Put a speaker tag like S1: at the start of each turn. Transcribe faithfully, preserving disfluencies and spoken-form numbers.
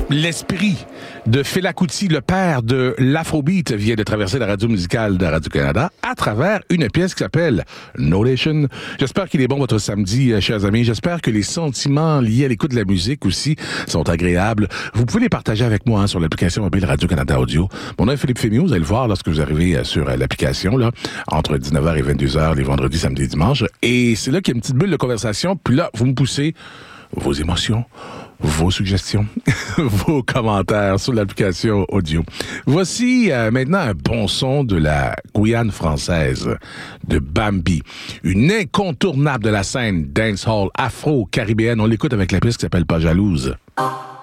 S1: L'esprit de Fela Kuti, le père de l'Afrobeat, vient de traverser la radio musicale de Radio-Canada à travers une pièce qui s'appelle No Nation. J'espère qu'il est bon votre samedi, chers amis. J'espère que les sentiments liés à l'écoute de la musique aussi sont agréables. Vous pouvez les partager avec moi hein, sur l'application mobile Radio-Canada Audio. Mon nom est Philippe Fémieux. Vous allez le voir lorsque vous arrivez sur l'application, là, entre dix-neuf heures et vingt-deux heures, les vendredis, samedis et dimanches. Et c'est là qu'il y a une petite bulle de conversation. Puis là, vous me poussez vos émotions, vos suggestions, vos commentaires sur l'application audio. Voici euh, maintenant un bon son de la Guyane française, de Bambi. Une incontournable de la scène dancehall afro-caribéenne. On l'écoute avec la pièce qui s'appelle Pas jalouse.